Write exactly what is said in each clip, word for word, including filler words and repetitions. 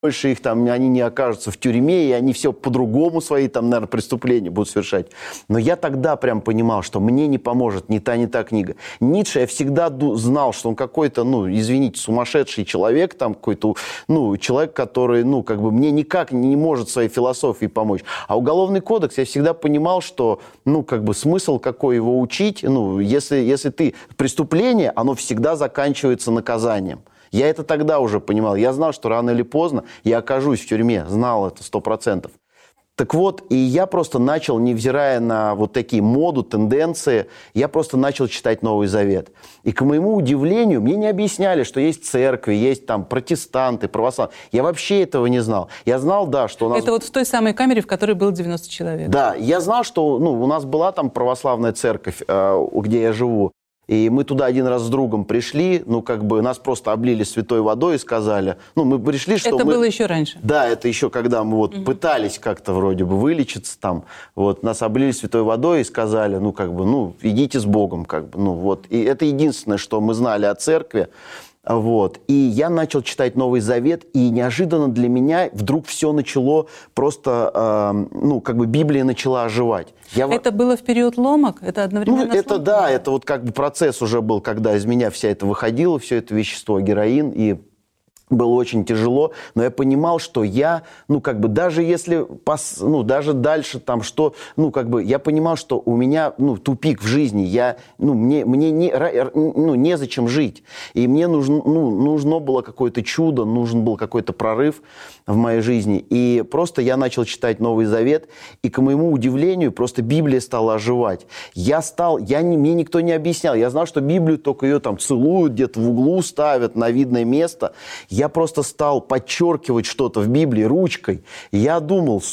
больше их там, они не окажутся в тюрьме, и они все по-другому свои там, наверное, преступления будут совершать. Но я тогда прям понимал, что мне не поможет ни та, ни та книга. Ницше я всегда знал, что он какой-то, ну, извините, сумасшедший человек, там какой-то, ну, человек, который, ну, как бы мне никак не может своей философией помочь. А Уголовный кодекс я всегда понимал, что, ну, как бы смысл какой его учить, ну, если, если ты... Преступление, оно всегда заканчивается наказанием. Я это тогда уже понимал. Я знал, что рано или поздно я окажусь в тюрьме. Знал это сто процентов. Так вот, и я просто начал, невзирая на вот такие моду, тенденции, я просто начал читать Новый Завет. И, к моему удивлению, мне не объясняли, что есть церкви, есть там протестанты, православные. Я вообще этого не знал. Я знал, да, что у нас... Это вот в той самой камере, в которой было девяносто человек. Да, я знал, что, ну, у нас была там православная церковь, где я живу. И мы туда один раз с другом пришли, ну, как бы нас просто облили святой водой и сказали... Ну, мы пришли, что Это мы... было еще раньше? Да, это еще когда мы вот угу. пытались как-то вроде бы вылечиться там. Вот, нас облили святой водой и сказали, ну, как бы, ну, идите с Богом, как бы, ну, вот. И это единственное, что мы знали о церкви. Вот. И я начал читать Новый Завет, и неожиданно для меня вдруг все начало просто, э, ну, как бы Библия начала оживать. Я... Это было в период ломок? Это одновременно? Ну, это да, это вот как бы процесс уже был, когда из меня вся это выходило, все это вещество, героин, и было очень тяжело, но я понимал, что я, ну, как бы, даже если, пос, ну, даже дальше там, что, ну, как бы, я понимал, что у меня, ну, тупик в жизни, я, ну, мне, мне не, ну, незачем жить, и мне нужно, ну, нужно было какое-то чудо, нужен был какой-то прорыв в моей жизни, и просто я начал читать Новый Завет, и, к моему удивлению, просто Библия стала оживать. Я стал, я не, мне никто не объяснял, я знал, что Библию только ее там целуют, где-то в углу ставят на видное место. Я просто стал подчеркивать что-то в Библии ручкой. Я думал,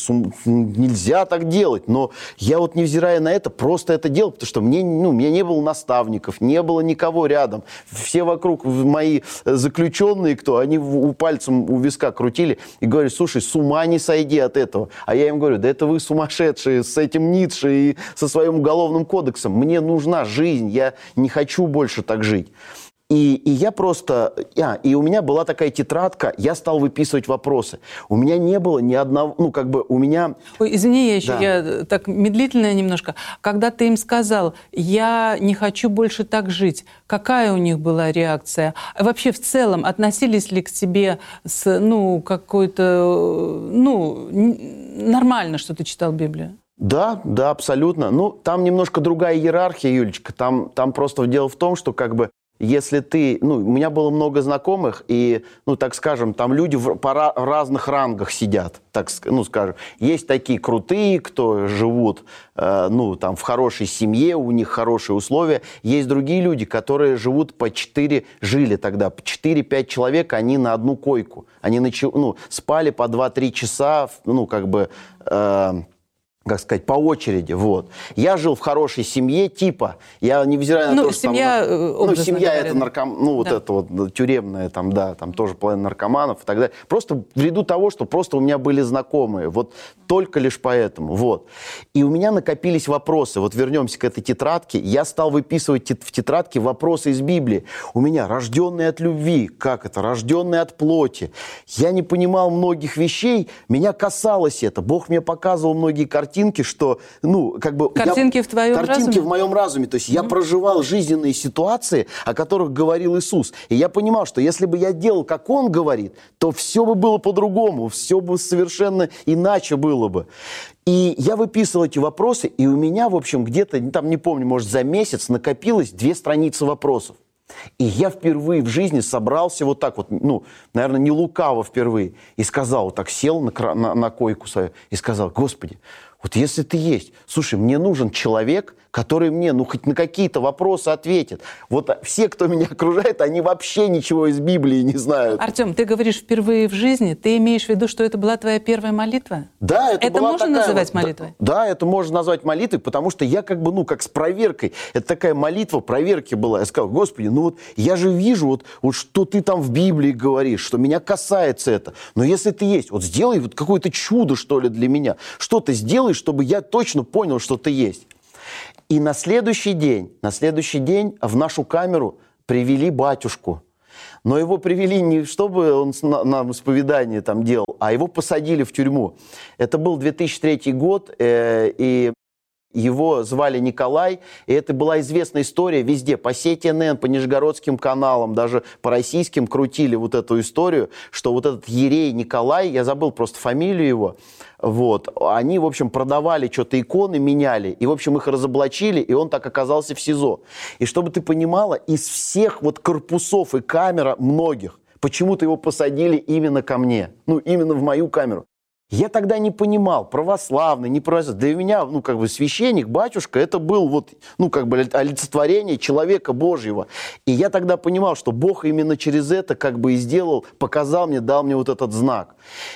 нельзя так делать, но я вот, невзирая на это, просто это делал, потому что мне, ну, у меня не было наставников, не было никого рядом. Все вокруг мои заключенные, кто, они у пальцем у виска крутили и говорили, слушай, с ума не сойди от этого. А я им говорю, да это вы сумасшедшие с этим Ницше и со своим уголовным кодексом. Мне нужна жизнь, я не хочу больше так жить. И, и я просто... А, и у меня была такая тетрадка, я стал выписывать вопросы. У меня не было ни одного... Ну, как бы у меня... Ой, извини, я еще... Да. Я так медлительная немножко. Когда ты им сказал, я не хочу больше так жить, какая у них была реакция? Вообще, в целом, относились ли к тебе с, ну, какой-то... Ну, нормально, что ты читал Библию? Да, да, абсолютно. Ну, там немножко другая иерархия, Юлечка. Там, там просто дело в том, что как бы если ты... Ну, у меня было много знакомых, и, ну, так скажем, там люди в, по разных рангах сидят, так, ну, скажем. Есть такие крутые, кто живут, э, ну, там, в хорошей семье, у них хорошие условия. Есть другие люди, которые живут по четыре, жили тогда, по четыре-пять человек, они на одну койку. Они начи, ну, спали по два-три часа, ну, как бы... Э, как сказать, по очереди, вот. Я жил в хорошей семье, типа, я невзирая на ну, то, что семья, там... Ну, семья говоря, это нарком... Ну, вот да. это вот тюремная, там, да, там тоже половина наркоманов и так далее. Просто ввиду того, что просто у меня были знакомые, вот только лишь поэтому, вот. И у меня накопились вопросы, вот вернемся к этой тетрадке, я стал выписывать в тетрадке вопросы из Библии. У меня рожденный от любви, как это, рожденный от плоти. Я не понимал многих вещей, меня касалось это, Бог мне показывал многие картины, что, ну, как бы... Картинки я, в твоем картинки разуме? в моем разуме. То есть mm-hmm. я проживал жизненные ситуации, о которых говорил Иисус. И я понимал, что если бы я делал, как Он говорит, то все бы было по-другому, все бы совершенно иначе было бы. И я выписывал эти вопросы, и у меня, в общем, где-то, там, не помню, может, за месяц накопилось две страницы вопросов. И я впервые в жизни собрался вот так вот, ну, наверное, не лукаво впервые, и сказал, вот так сел на, на, на койку свою и сказал, Господи, вот если ты есть, слушай, мне нужен человек, который мне, ну, хоть на какие-то вопросы ответит. Вот все, кто меня окружает, они вообще ничего из Библии не знают. Артем, ты говоришь впервые в жизни, ты имеешь в виду, что это была твоя первая молитва? Да, это, это была можно такая называть вот, молитвой? Да, да, это можно назвать молитвой, потому что я как бы, ну, как с проверкой. Это такая молитва проверки была. Я сказал, Господи, ну вот я же вижу, вот, вот что ты там в Библии говоришь, что меня касается это. Но если ты есть, вот сделай вот какое-то чудо, что ли, для меня. Что ты сделай, чтобы я точно понял, что ты есть. И на следующий день, на следующий день в нашу камеру привели батюшку. Но его привели не чтобы он нам исповедание там делал, а его посадили в тюрьму. Это был две тысячи третий год, э, и его звали Николай, и это была известная история везде, по сети эн эн, по нижегородским каналам, даже по российским крутили вот эту историю, что вот этот иерей Николай, я забыл просто фамилию его, вот, они, в общем, продавали что-то иконы, меняли, и, в общем, их разоблачили, и он так оказался в СИЗО. И чтобы ты понимала, из всех вот корпусов и камер многих, почему-то его посадили именно ко мне, ну, именно в мою камеру. Я тогда не понимал, православный, не православный. Для меня, ну, как бы священник, батюшка, это был вот, ну, как бы олицетворение человека Божьего. И я тогда понимал, что Бог именно через это как бы и сделал, показал мне, дал мне вот этот знак.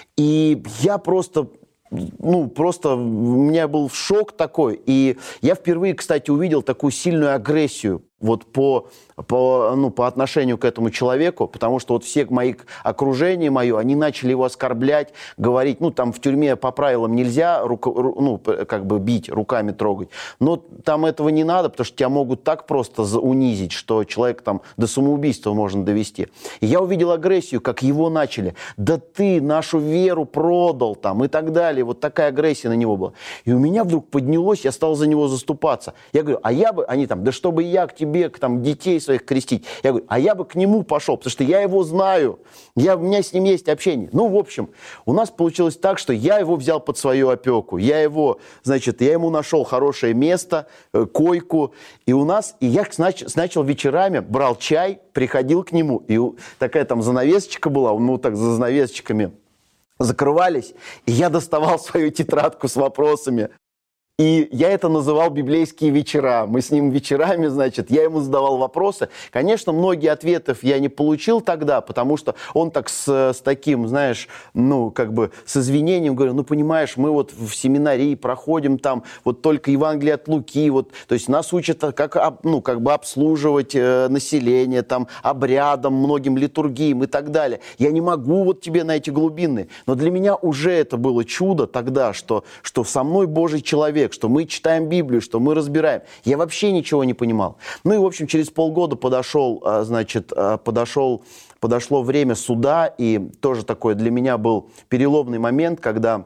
И я просто... Ну, просто у меня был шок такой. И я впервые, кстати, увидел такую сильную агрессию вот по, по, ну, по отношению к этому человеку, потому что вот все мои окружение мое, они начали его оскорблять, говорить, ну, там в тюрьме по правилам нельзя руку, ну, как бы бить, руками трогать, но там этого не надо, потому что тебя могут так просто унизить, что человек там до самоубийства можно довести. И я увидел агрессию, как его начали. Да ты нашу веру продал там и так далее. Вот такая агрессия на него была. И у меня вдруг поднялось, я стал за него заступаться. Я говорю, а я бы, они там, да чтобы я к тебе, к там, детей своих крестить. Я говорю, а я бы к нему пошел, потому что я его знаю. Я, у меня с ним есть общение. Ну, в общем, у нас получилось так, что я его взял под свою опеку. Я его, значит, я ему нашел хорошее место, э, койку. И у нас, и я нач, начал вечерами, брал чай, приходил к нему. И такая там занавесочка была, ну, так за занавесочками закрывались. И я доставал свою тетрадку с вопросами. И я это называл библейские вечера. Мы с ним вечерами, значит, я ему задавал вопросы. Конечно, многие ответов я не получил тогда, потому что он так с, с таким, знаешь, ну, как бы с извинением говорил, ну, понимаешь, мы вот в семинарии проходим там вот только Евангелие от Луки, вот, то есть нас учат, как, ну, как бы обслуживать э, население, там, обрядам, многим литургиям и так далее. Я не могу вот тебе на эти глубины. Но для меня уже это было чудо тогда, что, что со мной Божий человек, что мы читаем Библию, что мы разбираем. Я вообще ничего не понимал. Ну и, в общем, через полгода подошел, значит, подошел, подошло время суда, и тоже такой для меня был переломный момент, когда,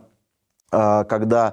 когда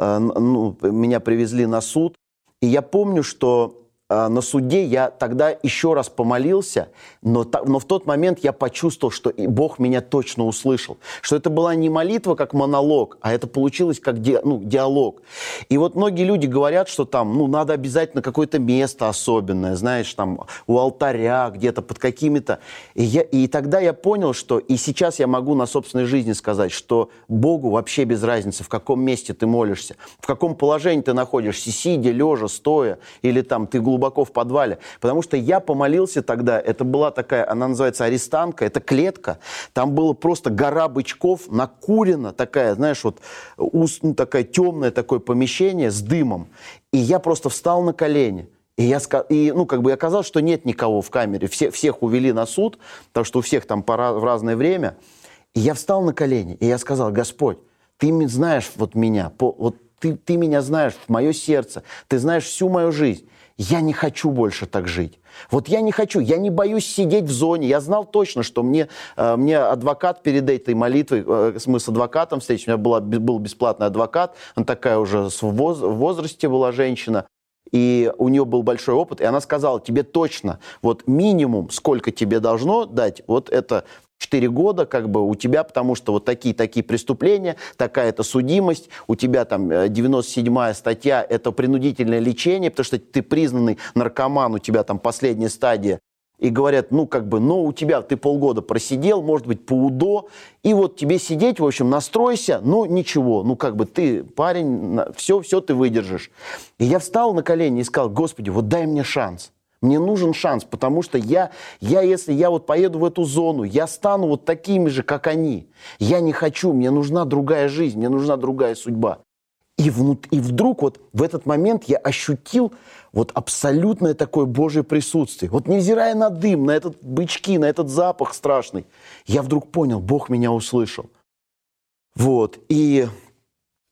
ну, меня привезли на суд. И я помню, что на суде я тогда еще раз помолился, но, но в тот момент я почувствовал, что Бог меня точно услышал. Что это была не молитва как монолог, а это получилось как ди, ну, диалог. И вот многие люди говорят, что там ну, надо обязательно какое-то место особенное, знаешь, там у алтаря, где-то под какими-то. И, я, и тогда я понял, что и сейчас я могу на собственной жизни сказать, что Богу вообще без разницы, в каком месте ты молишься, в каком положении ты находишься, сидя, лежа, стоя, или там ты глубоко глубоко в подвале, потому что я помолился тогда, это была такая, она называется арестанка, это клетка, там было просто гора бычков, накурено, такая, знаешь, вот ну, такая темное такое помещение с дымом, и я просто встал на колени. И, я, и ну, как бы оказалось, что нет никого в камере, все, всех увели на суд, так что у всех там пора, в разное время, и я встал на колени, и я сказал, Господь, ты знаешь вот меня, по, вот ты, ты меня знаешь, мое сердце, ты знаешь всю мою жизнь. Я не хочу больше так жить. Вот я не хочу, я не боюсь сидеть в зоне. Я знал точно, что мне, э, мне адвокат перед этой молитвой, э, мы с адвокатом встретились, у меня была, был бесплатный адвокат, она такая уже в возрасте была женщина, и у нее был большой опыт, и она сказала, тебе точно, вот минимум, сколько тебе должно дать, вот это... Четыре года как бы у тебя, потому что вот такие-такие преступления, такая-то судимость, у тебя там девяносто седьмая статья, это принудительное лечение, потому что ты признанный наркоман, у тебя там последняя стадия. И говорят, ну как бы, ну у тебя ты полгода просидел, может быть, по УДО, и вот тебе сидеть, в общем, настройся, ну ничего, ну как бы ты парень, все, все ты выдержишь. И я встал на колени и сказал, Господи, вот дай мне шанс. Мне нужен шанс, потому что я, я, если я вот поеду в эту зону, я стану вот такими же, как они. Я не хочу, мне нужна другая жизнь, мне нужна другая судьба. И, внут, и вдруг вот в этот момент я ощутил вот абсолютное такое Божье присутствие. Вот невзирая на дым, на этот бычки, на этот запах страшный, я вдруг понял, Бог меня услышал. Вот, и...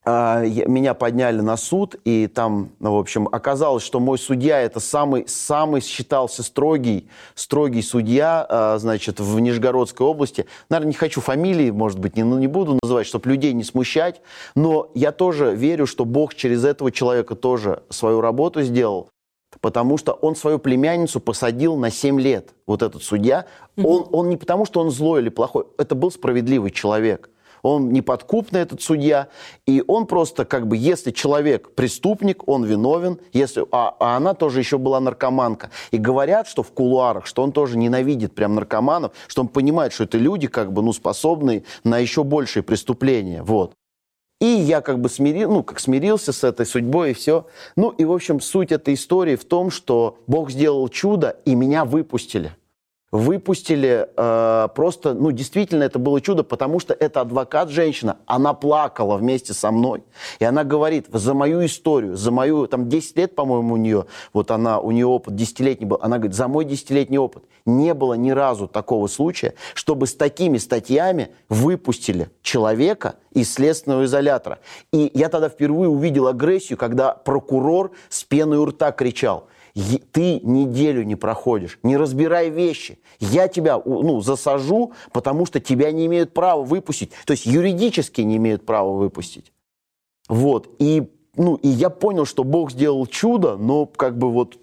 Меня подняли на суд, и там, в общем, оказалось, что мой судья – это самый, самый считался строгий, строгий судья, значит, в Нижегородской области. Наверное, не хочу фамилии, может быть, не, ну, не буду называть, чтобы людей не смущать, но я тоже верю, что Бог через этого человека тоже свою работу сделал, потому что он свою племянницу посадил на семь лет, вот этот судья. Mm-hmm. Он, он не потому, что он злой или плохой, это был справедливый человек. Он неподкупный, этот судья, и он просто, как бы, если человек преступник, он виновен, если, а, а она тоже еще была наркоманка. И говорят, что в кулуарах, что он тоже ненавидит прям наркоманов, что он понимает, что это люди, как бы, ну, способные на еще большие преступления, вот. И я как бы смирил, ну, как смирился с этой судьбой, и все. Ну, и, в общем, суть этой истории в том, что Бог сделал чудо, и меня выпустили. Выпустили э, просто, ну, действительно, это было чудо, потому что эта адвокат-женщина, она плакала вместе со мной. И она говорит, за мою историю, за мою, там, десять лет, по-моему, у нее, вот она, у нее опыт десятилетний был, она говорит, за мой десятилетний опыт не было ни разу такого случая, чтобы с такими статьями выпустили человека из следственного изолятора. И я тогда впервые увидел агрессию, когда прокурор с пеной у рта кричал, ты неделю не проходишь, не разбирай вещи. Я тебя, ну, засажу, потому что тебя не имеют права выпустить. То есть юридически не имеют права выпустить. Вот. И, ну, и я понял, что Бог сделал чудо, но как бы вот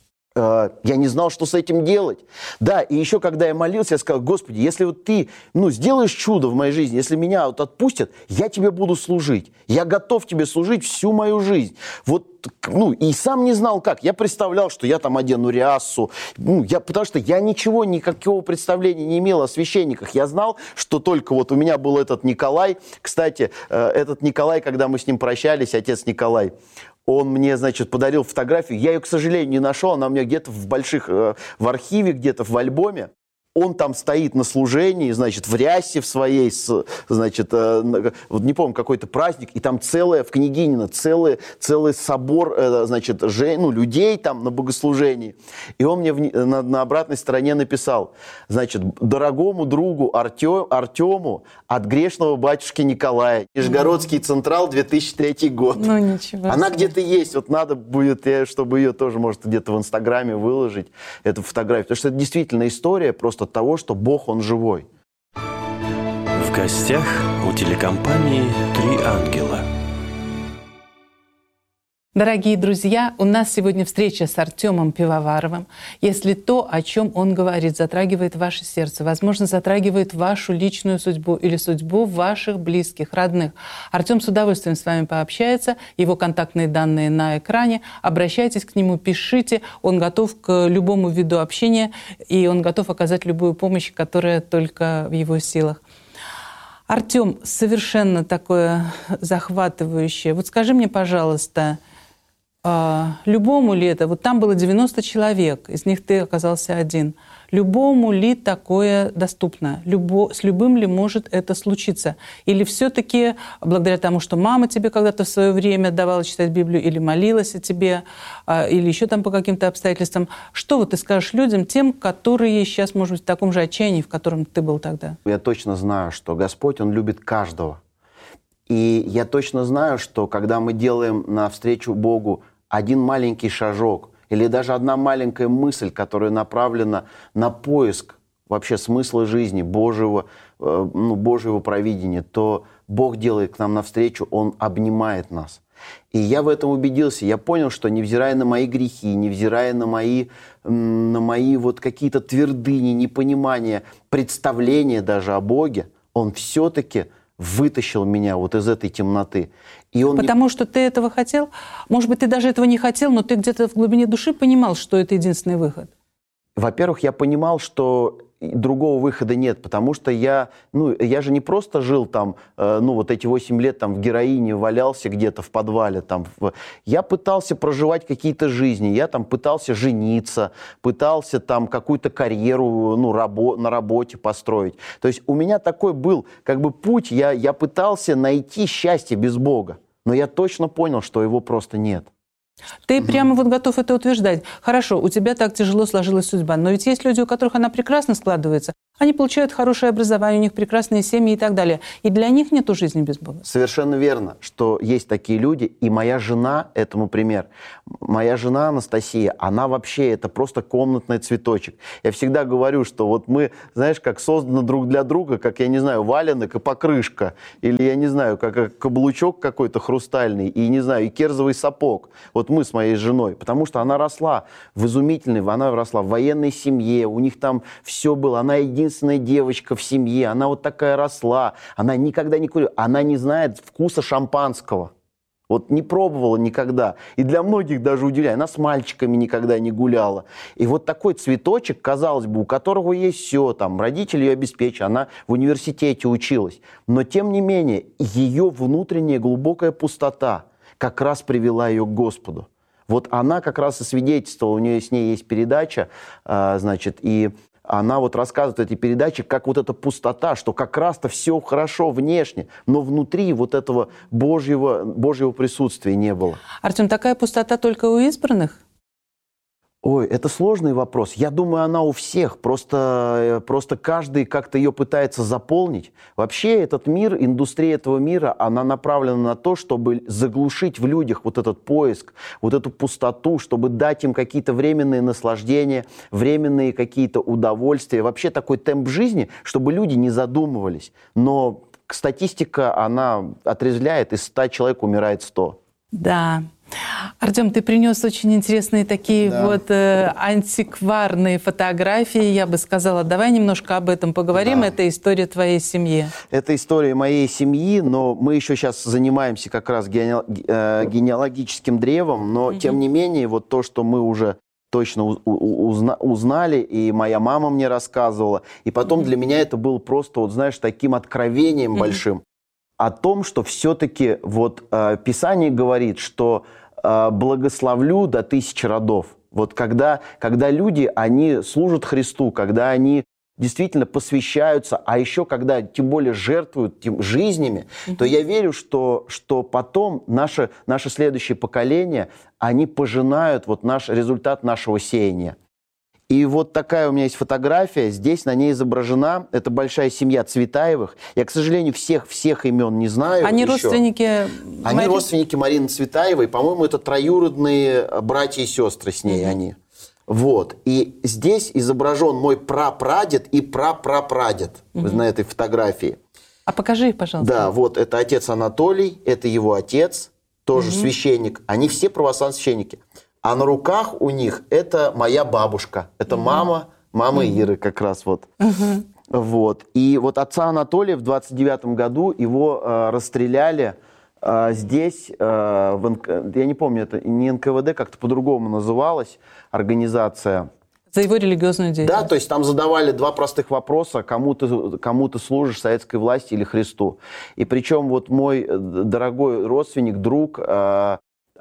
э, я не знал, что с этим делать. Да, и еще когда я молился, я сказал, Господи, если вот ты, ну, сделаешь чудо в моей жизни, если меня вот отпустят, я тебе буду служить. Я готов тебе служить всю мою жизнь. Вот, ну, и сам не знал как. Я представлял, что я там одену рясу. Ну, я, потому что я ничего, никакого представления не имел о священниках. Я знал, что только вот у меня был этот Николай. Кстати, этот Николай, когда мы с ним прощались, отец Николай, он мне, значит, подарил фотографию. Я ее, к сожалению, не нашел. Она у меня где-то в больших, в архиве, где-то в альбоме. Он там стоит на служении, значит, в рясе в своей, значит, э, вот не помню, какой-то праздник, и там целая, в Княгинино, целый, целый собор, э, значит, же, ну, людей там на богослужении. И он мне в, на, на обратной стороне написал, значит, дорогому другу Артем, Артему от грешного батюшки Николая. Нижегородский Централ, две тысячи третий год. Ну, ничего. Она где-то есть, вот надо будет, чтобы ее тоже, может, где-то в Инстаграме выложить, эту фотографию. Потому что это действительно история просто от того, что Бог, Он живой. В гостях у телекомпании «Три ангела». Дорогие друзья, у нас сегодня встреча с Артемом Пивоваровым. Если то, о чем он говорит, затрагивает ваше сердце, возможно, затрагивает вашу личную судьбу или судьбу ваших близких, родных, Артем с удовольствием с вами пообщается. Его контактные данные на экране. Обращайтесь к нему, пишите. Он готов к любому виду общения, и он готов оказать любую помощь, которая только в его силах. Артем, совершенно такое захватывающее. Вот скажи мне, пожалуйста, любому ли это, вот там было девяносто человек, из них ты оказался один, любому ли такое доступно? Любо, с любым ли может это случиться? Или все-таки благодаря тому, что мама тебе когда-то в свое время давала читать Библию, или молилась о тебе, или еще там по каким-то обстоятельствам, что вот ты скажешь людям, тем, которые сейчас, может быть, в таком же отчаянии, в котором ты был тогда? Я точно знаю, что Господь, Он любит каждого. И я точно знаю, что когда мы делаем навстречу Богу один маленький шажок или даже одна маленькая мысль, которая направлена на поиск вообще смысла жизни, Божьего, ну, Божьего провидения, то Бог делает к нам навстречу, Он обнимает нас. И я в этом убедился. Я понял, что невзирая на мои грехи, невзирая на мои, на мои вот какие-то твердыни, непонимания, представления даже о Боге, Он все-таки вытащил меня вот из этой темноты. И он Потому не... что ты этого хотел? Может быть, ты даже этого не хотел, но ты где-то в глубине души понимал, что это единственный выход? Во-первых, я понимал, что другого выхода нет, потому что я, ну, я же не просто жил там, э, ну, вот эти восемь лет там в героине валялся где-то в подвале. Там, в... Я пытался проживать какие-то жизни, я там пытался жениться, пытался там какую-то карьеру, ну, рабо... на работе построить. То есть у меня такой был как бы путь, я, я пытался найти счастье без Бога, но я точно понял, что его просто нет. Ты угу. прямо вот готов это утверждать. Хорошо, у тебя так тяжело сложилась судьба, но ведь есть люди, у которых она прекрасно складывается. Они получают хорошее образование, у них прекрасные семьи и так далее. И для них нету жизни без Бога. Совершенно верно, что есть такие люди, и моя жена этому пример. Моя жена Анастасия, она вообще, это просто комнатный цветочек. Я всегда говорю, что вот мы, знаешь, как созданы друг для друга, как, я не знаю, валенок и покрышка, или, я не знаю, как, как каблучок какой-то хрустальный, и, не знаю, и керзовый сапог. Вот мы с моей женой, потому что она росла в изумительной, она росла в военной семье, у них там все было, она единственная девочка в семье, она вот такая росла, она никогда не курила, она не знает вкуса шампанского. Вот не пробовала никогда. И для многих даже удивляет. Она с мальчиками никогда не гуляла. И вот такой цветочек, казалось бы, у которого есть все, там, родители ее обеспечили, она в университете училась. Но, тем не менее, ее внутренняя глубокая пустота как раз привела ее к Господу. Вот она как раз и свидетельствовала, у нее с ней есть передача, а, значит, и она вот рассказывает эти передачи, как вот эта пустота, что как раз-то все хорошо внешне, но внутри вот этого Божьего, Божьего присутствия не было. Артем, такая пустота только у избранных? Ой, это сложный вопрос. Я думаю, она у всех. Просто, просто каждый как-то ее пытается заполнить. Вообще этот мир, индустрия этого мира, она направлена на то, чтобы заглушить в людях вот этот поиск, вот эту пустоту, чтобы дать им какие-то временные наслаждения, временные какие-то удовольствия. Вообще такой темп жизни, чтобы люди не задумывались. Но статистика, она отрезвляет, из ста человек умирает сто. Да. Артем, ты принес очень интересные такие да. вот э, антикварные фотографии, я бы сказала. Давай немножко об этом поговорим. Да. Это история твоей семьи. Это история моей семьи, но мы еще сейчас занимаемся как раз гене... э, генеалогическим древом, но mm-hmm. тем не менее, вот то, что мы уже точно узна... узнали, и моя мама мне рассказывала, и потом mm-hmm. для меня это было просто, вот знаешь, таким откровением mm-hmm. большим о том, что все-таки вот э, Писание говорит, что благословлю до тысячи родов. Вот когда, когда люди, они служат Христу, когда они действительно посвящаются, а еще когда тем более жертвуют тем, жизнями, mm-hmm. то я верю, что, что потом наше, наше следующее поколение, они пожинают вот наш, результат нашего сеяния. И вот такая у меня есть фотография. Здесь на ней изображена, это большая семья Цветаевых. Я, к сожалению, всех, всех имен не знаю. Они еще. родственники Они Мари... родственники Марины Цветаевой. По-моему, это троюродные братья и сестры с ней mm-hmm. они. Вот. И здесь изображен мой прапрадед и прапрапрадед mm-hmm. на этой фотографии. А покажи их, пожалуйста. Да, вот это отец Анатолий, это его отец, тоже mm-hmm. священник. Они все православные священники. А на руках у них это моя бабушка. Это угу. мама, мама угу. Иры как раз вот. Угу. Вот. И вот отца Анатолия в двадцать девятом году его э, расстреляли э, здесь, э, в НК... я не помню, это не эн ка вэ дэ, как-то по-другому называлась организация. За его религиозную деятельность. Да, то есть там задавали два простых вопроса, кому ты, кому ты служишь, советской власти или Христу. И причем вот мой дорогой родственник, друг... Э,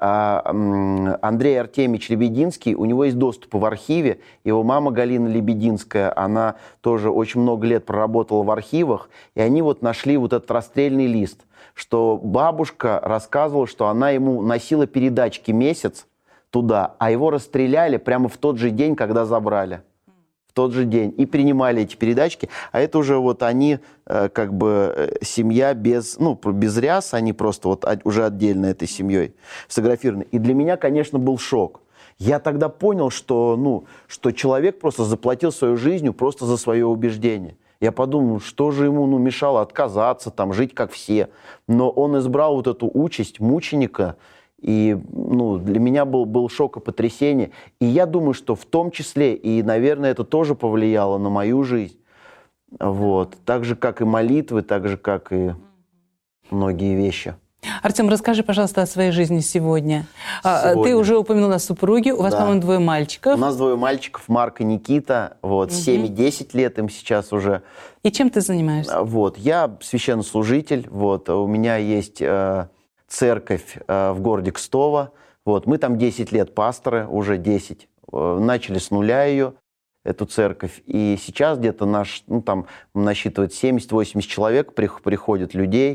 Андрей Артемьевич Лебединский, у него есть доступ в архиве. Его мама Галина Лебединская, она тоже очень много лет проработала в архивах, и они вот нашли вот этот расстрельный лист, что бабушка рассказывала, что она ему носила передачки месяц туда, а его расстреляли прямо в тот же день, когда забрали. В тот же день. И принимали эти передачки. А это уже вот они, э, как бы, э, семья без, ну, без ряс, они просто вот от, уже отдельно этой семьей сфотографированы. И для меня, конечно, был шок. Я тогда понял, что, ну, что человек просто заплатил свою жизнью просто за свое убеждение. Я подумал, что же ему, ну, мешало отказаться, там, жить как все. Но он избрал вот эту участь мученика. И, ну, для меня был, был шок и потрясение. И я думаю, что в том числе, и, наверное, это тоже повлияло на мою жизнь. Вот. Так же, как и молитвы, так же, как и многие вещи. Артем, расскажи, пожалуйста, о своей жизни сегодня. сегодня. Ты уже упомянул о супруге. У вас, да. по-моему, двое мальчиков. У нас двое мальчиков, Марк и Никита. Вот, угу. семь и десять лет им сейчас уже. И чем ты занимаешься? Вот. Я священнослужитель. Вот. У меня есть... церковь э, в городе Кстово. Вот. Мы там десять лет пасторы, уже десять. Э, начали с нуля ее, эту церковь. И сейчас где-то наш, ну, там насчитывает семьдесят-восемьдесят человек, при, приходят людей.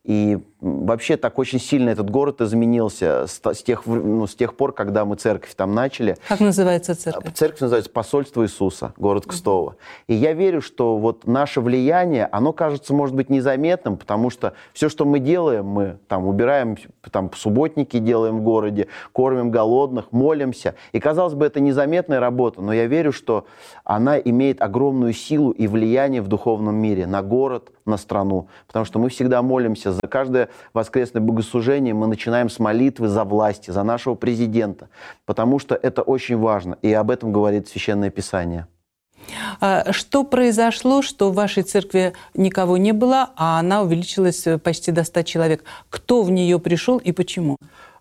И вообще так очень сильно этот город изменился с, с, тех, ну, с тех пор, когда мы церковь там начали. Как называется церковь? Церковь называется «Посольство Иисуса», город Кстово. И я верю, что вот наше влияние, оно кажется, может быть, незаметным, потому что все, что мы делаем, мы там убираем, там субботники делаем в городе, кормим голодных, молимся. И, казалось бы, это незаметная работа, но я верю, что она имеет огромную силу и влияние в духовном мире на город, на страну. Потому что мы всегда молимся за каждое воскресное богослужение, мы начинаем с молитвы за власти, за нашего президента. Потому что это очень важно, и об этом говорит Священное Писание. Что произошло, что в вашей церкви никого не было, а она увеличилась почти до ста человек? Кто в нее пришел и почему?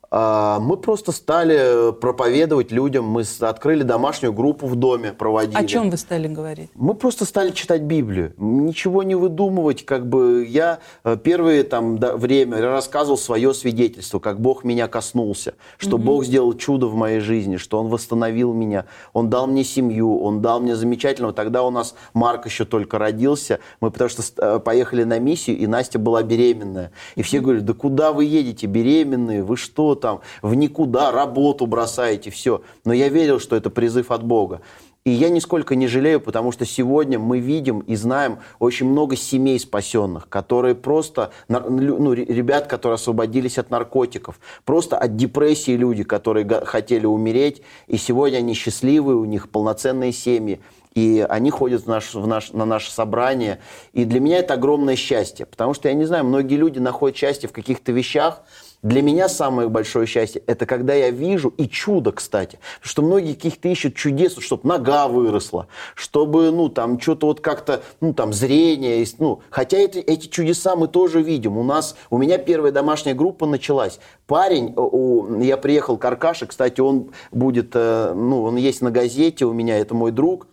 Мы просто стали проповедовать людям, мы открыли домашнюю группу в доме, проводили. О чем вы стали говорить? Мы просто стали читать Библию, ничего не выдумывать. Как бы я первое там, да, время рассказывал свое свидетельство, как Бог меня коснулся, что mm-hmm. Бог сделал чудо в моей жизни, что Он восстановил меня, Он дал мне семью, Он дал мне замечательного. Тогда у нас Марк еще только родился, мы потому что поехали на миссию, и Настя была беременная. И все говорят: да куда вы едете, беременные, вы что там, в никуда, работу бросаете, все. Но я верил, что это призыв от Бога. И я нисколько не жалею, потому что сегодня мы видим и знаем очень много семей спасенных, которые просто, ну, ребят, которые освободились от наркотиков, просто от депрессии люди, которые хотели умереть, и сегодня они счастливые, у них полноценные семьи. И они ходят в наш, в наш, на наше собрание. И для меня это огромное счастье. Потому что, я не знаю, многие люди находят счастье в каких-то вещах. Для меня самое большое счастье – это когда я вижу, и чудо, кстати, что многие каких-то ищут чудес, чтобы нога выросла, чтобы, ну, там, что-то вот как-то, ну, там, зрение, ну, хотя эти, эти чудеса мы тоже видим. У нас, у меня первая домашняя группа началась. Парень, у, я приехал к Аркаше, кстати, он будет, ну, он есть на газете у меня, это мой друг.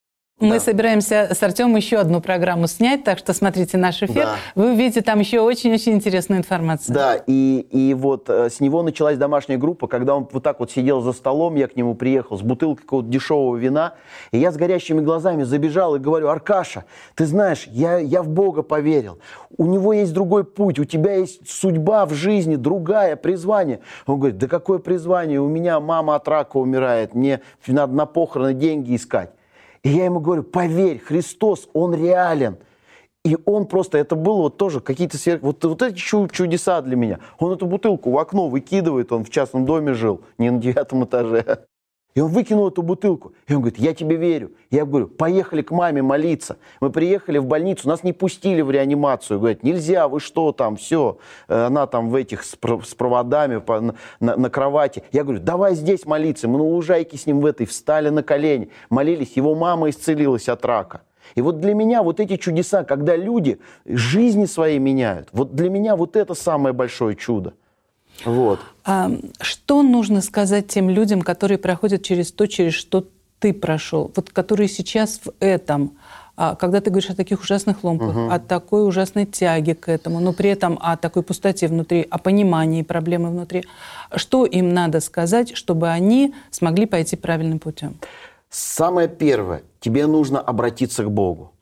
Мы да. собираемся с Артемом еще одну программу снять, так что смотрите наш эфир. Да. Вы увидите там еще очень-очень интересную информацию. Да, и, и вот с него началась домашняя группа, когда он вот так вот сидел за столом, я к нему приехал с бутылкой какого-то дешевого вина, и я с горящими глазами забежал и говорю: Аркаша, ты знаешь, я, я в Бога поверил, у него есть другой путь, у тебя есть судьба в жизни, другая, призвание. Он говорит: да какое призвание, у меня мама от рака умирает, мне надо на похороны деньги искать. И я ему говорю: поверь, Христос, Он реален. И он просто, это было вот тоже какие-то сверх... Вот, вот эти чудеса для меня. Он эту бутылку в окно выкидывает, он в частном доме жил, не на девятом этаже. И он выкинул эту бутылку. И он говорит: я тебе верю. Я говорю: поехали к маме молиться. Мы приехали в больницу, нас не пустили в реанимацию. Говорят: нельзя, вы что там, все. Она там в этих с проводами по, на, на кровати. Я говорю: давай здесь молиться. Мы на лужайке с ним в этой встали на колени, молились. Его мама исцелилась от рака. И вот для меня вот эти чудеса, когда люди жизни свои меняют, вот для меня вот это самое большое чудо. Вот. А что нужно сказать тем людям, которые проходят через то, через что ты прошел, вот которые сейчас в этом, когда ты говоришь о таких ужасных ломках, угу. о такой ужасной тяге к этому, но при этом о такой пустоте внутри, о понимании проблемы внутри, что им надо сказать, чтобы они смогли пойти правильным путем? Самое первое, тебе нужно обратиться к Богу.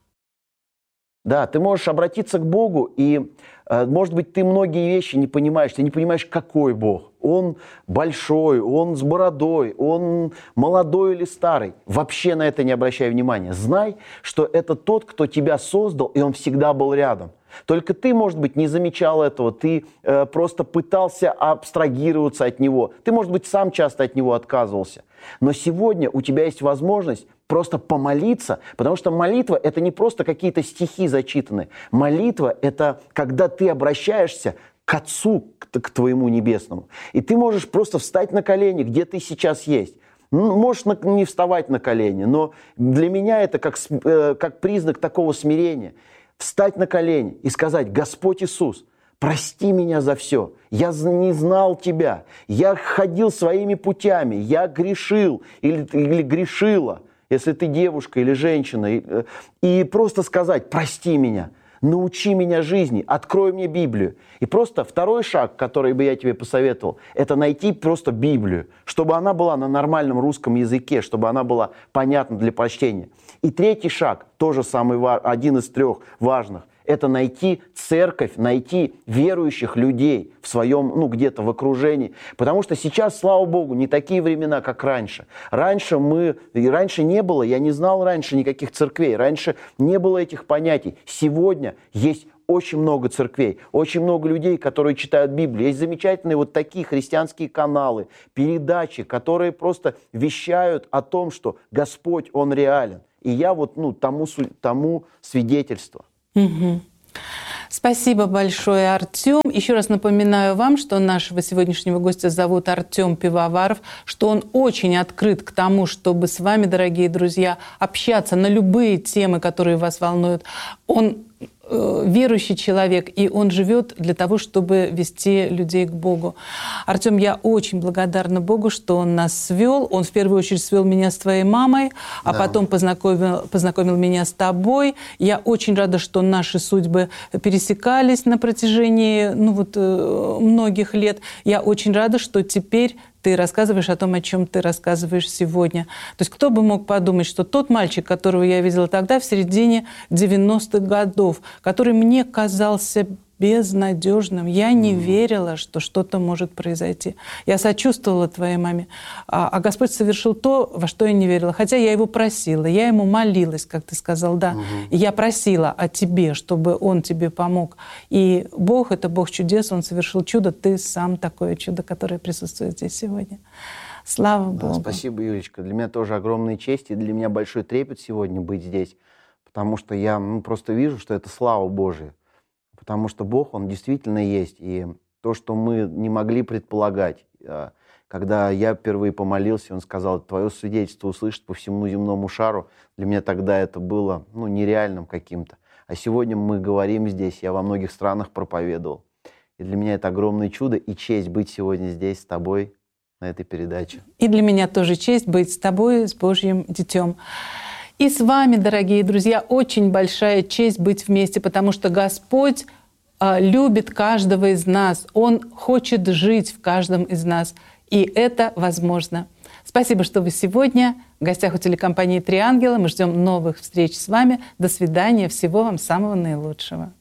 Да, ты можешь обратиться к Богу, и, может быть, ты многие вещи не понимаешь. Ты не понимаешь, какой Бог. Он большой, он с бородой, он молодой или старый. Вообще на это не обращай внимания. Знай, что это тот, кто тебя создал, и он всегда был рядом. Только ты, может быть, не замечал этого, ты э, просто пытался абстрагироваться от него. Ты, может быть, сам часто от него отказывался. Но сегодня у тебя есть возможность просто помолиться, потому что молитва – это не просто какие-то стихи зачитанные. Молитва – это когда ты обращаешься к Отцу, к, к твоему небесному. И ты можешь просто встать на колени, где ты сейчас есть. Ну, можешь на, не вставать на колени, но для меня это как, э, как признак такого смирения. Встать на колени и сказать: Господь Иисус, прости меня за все. Я не знал Тебя. Я ходил своими путями. Я грешил или, или грешила, если ты девушка или женщина. И, и просто сказать: прости меня, научи меня жизни, открой мне Библию. И просто второй шаг, который бы я тебе посоветовал, это найти просто Библию, чтобы она была на нормальном русском языке, чтобы она была понятна для прочтения. И третий шаг, тоже самый один из трех важных, это найти церковь, найти верующих людей в своем, ну, где-то в окружении. Потому что сейчас, слава Богу, не такие времена, как раньше. Раньше мы, и раньше не было, я не знал раньше никаких церквей, раньше не было этих понятий. Сегодня есть очень много церквей, очень много людей, которые читают Библию. Есть замечательные вот такие христианские каналы, передачи, которые просто вещают о том, что Господь, Он реален. И я вот ну, тому, тому свидетельство. Угу. Спасибо большое, Артем. Еще раз напоминаю вам, что нашего сегодняшнего гостя зовут Артем Пивоваров, что он очень открыт к тому, чтобы с вами, дорогие друзья, общаться на любые темы, которые вас волнуют. Он верующий человек, и он живет для того, чтобы вести людей к Богу. Артем, я очень благодарна Богу, что Он нас свел. Он в первую очередь свел меня с твоей мамой, а да. потом познакомил, познакомил меня с тобой. Я очень рада, что наши судьбы пересекались на протяжении ну, вот, многих лет. Я очень рада, что теперь ты рассказываешь о том, о чем ты рассказываешь сегодня. То есть кто бы мог подумать, что тот мальчик, которого я видела тогда, в середине девяностых годов, который мне казался безнадежным, я не mm-hmm. верила, что что-то может произойти. Я сочувствовала твоей маме. А, а Господь совершил то, во что я не верила. Хотя я его просила, я ему молилась, как ты сказал, да. Mm-hmm. И я просила о тебе, чтобы он тебе помог. И Бог — это Бог чудес, Он совершил чудо. Ты сам такое чудо, которое присутствует здесь сегодня. Слава Богу. Да, спасибо, Юлечка. Для меня тоже огромная честь, и для меня большой трепет сегодня быть здесь, потому что я ну, просто вижу, что это слава Божия. Потому что Бог, Он действительно есть. И то, что мы не могли предполагать, когда я впервые помолился, Он сказал, твое свидетельство услышат по всему земному шару. Для меня тогда это было ну, нереальным каким-то. А сегодня мы говорим здесь, я во многих странах проповедовал. И для меня это огромное чудо и честь быть сегодня здесь с тобой на этой передаче. И для меня тоже честь быть с тобой, с Божьим детем. И с вами, дорогие друзья, очень большая честь быть вместе, потому что Господь э, любит каждого из нас. Он хочет жить в каждом из нас. И это возможно. Спасибо, что вы сегодня в гостях у телекомпании «Три ангела». Мы ждем новых встреч с вами. До свидания. Всего вам самого наилучшего.